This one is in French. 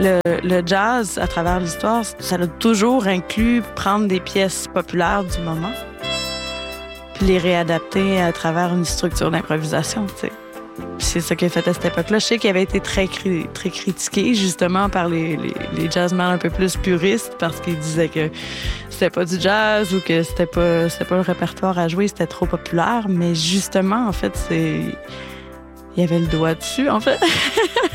Le jazz, à travers l'histoire, ça a toujours inclus prendre des pièces populaires du moment puis les réadapter à travers une structure d'improvisation, tu sais. C'est ça qu'il a fait à cette époque-là. Je sais qu'il avait été très critiqué, justement, par les jazzmen un peu plus puristes, parce qu'ils disaient que c'était pas du jazz ou que c'était pas le répertoire à jouer, c'était trop populaire. Mais justement, en fait, il y avait le doigt dessus, en fait.